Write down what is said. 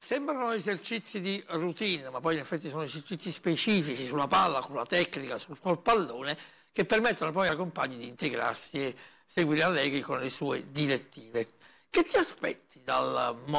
Sembrano esercizi di routine, ma poi in effetti sono esercizi specifici sulla palla, con la tecnica, col pallone, che permettono poi ai compagni di integrarsi e seguire Allegri con le sue direttive. Che ti aspetti dal mondo